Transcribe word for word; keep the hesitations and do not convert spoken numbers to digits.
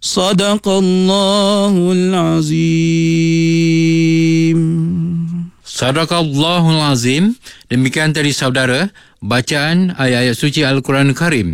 Sadaqallahul azim. Sadaqallahul azim. Demikian tadi saudara bacaan ayat-ayat suci Al-Quran Karim